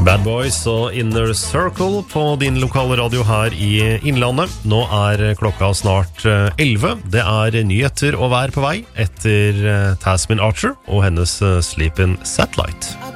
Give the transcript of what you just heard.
Bad Boys og Inner Circle på din lokale radio her i Innlandet. Nå klokka snart 11. Det nyheter og vær på vei etter Tasmin Archer og hennes Sleeping Satellite.